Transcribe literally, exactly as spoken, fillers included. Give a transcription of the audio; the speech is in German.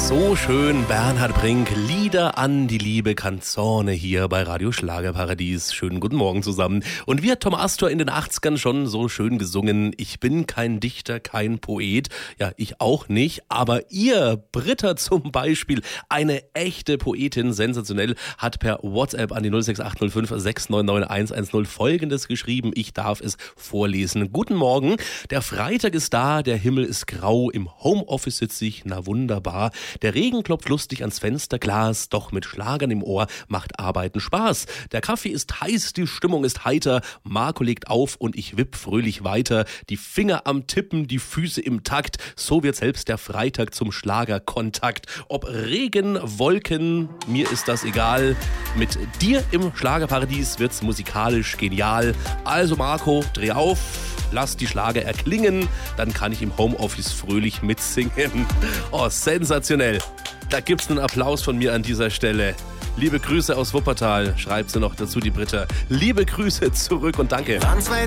So schön, Bernhard Brink, Lieder an die liebe Canzone hier bei Radio Schlagerparadies. Schönen guten Morgen zusammen. Und wie hat Tom Astor in den achtzigern schon so schön gesungen? Ich bin kein Dichter, kein Poet. Ja, ich auch nicht. Aber ihr, Britta zum Beispiel, eine echte Poetin, sensationell, hat per WhatsApp an die null sechs acht null fünf sechs neun neun eins eins null Folgendes geschrieben. Ich darf es vorlesen. Guten Morgen. Der Freitag ist da, der Himmel ist grau. Im Homeoffice sitze ich, na wunderbar. Der Regen klopft lustig ans Fensterglas, doch mit Schlagern im Ohr macht Arbeiten Spaß. Der Kaffee ist heiß, die Stimmung ist heiter, Marco legt auf und ich wipp fröhlich weiter. Die Finger am Tippen, die Füße im Takt, so wird selbst der Freitag zum Schlagerkontakt. Ob Regen, Wolken, mir ist das egal. Mit dir im Schlagerparadies wird's musikalisch genial. Also Marco, dreh auf, lass die Schlager erklingen, dann kann ich im Homeoffice fröhlich mitsingen. Oh, sensationell. Da gibt's einen Applaus von mir an dieser Stelle. Liebe Grüße aus Wuppertal, schreibt sie noch dazu, die Britta. Liebe Grüße zurück und danke. Waren zwei